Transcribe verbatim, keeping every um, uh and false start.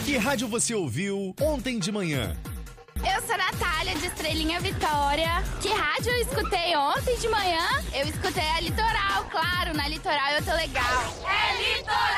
Que rádio você ouviu ontem de manhã? Eu sou a Natália, de Estrelinha Vitória. Que rádio eu escutei ontem de manhã? Eu escutei a Litoral, claro, na Litoral eu tô legal. É Litoral!